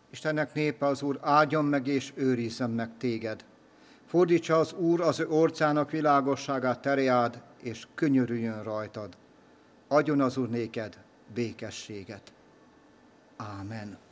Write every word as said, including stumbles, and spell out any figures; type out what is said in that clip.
Istennek népe az Úr áldjon meg és őrizzen meg téged. Fordítsa az Úr az ő orcának világosságát tereád, és könyörüljön rajtad. Adjon az Úr néked békességet. Ámen.